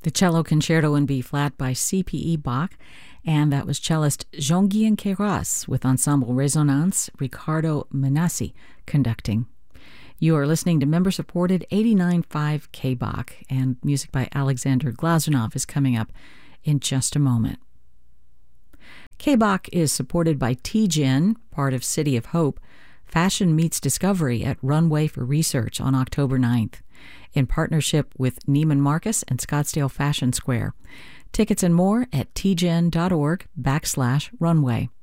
The cello concerto in B flat by C.P.E. Bach, and that was cellist Jean-Guyen Queyras with Ensemble Resonance, Ricardo Menassi conducting. You are listening to member-supported 89.5 K-Bach, and music by Alexander Glazunov is coming up in just a moment. K-Bach is supported by TGen, part of City of Hope, Fashion Meets Discovery at Runway for Research on October 9th, in partnership with Neiman Marcus and Scottsdale Fashion Square. Tickets and more at tgen.org/runway.